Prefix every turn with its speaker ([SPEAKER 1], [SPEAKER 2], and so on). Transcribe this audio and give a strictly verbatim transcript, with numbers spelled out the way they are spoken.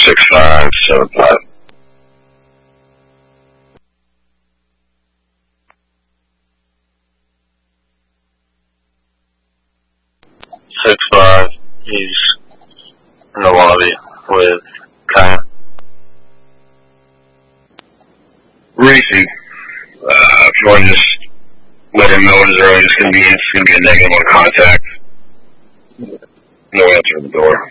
[SPEAKER 1] six five seven five. Six five. He's in the lobby with Kyle. Reese, uh, if you want to just let him know at his earliest convenience, it's going to be a negative on contact. No answer at the door.